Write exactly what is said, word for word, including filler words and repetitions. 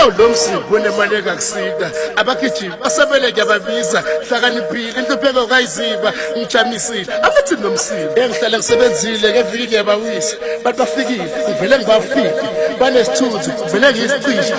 Hawu lo msipho unemali engakusika abagijimi basebele kuyababiza hlakaniphile inhlupheko kayiziba ngijamisile abathi nomsibo engihlala ngisebenzile ngeviki ngiyabawisa bathi bafikile ngivele ngibafike banesithunzi vele ngisicishe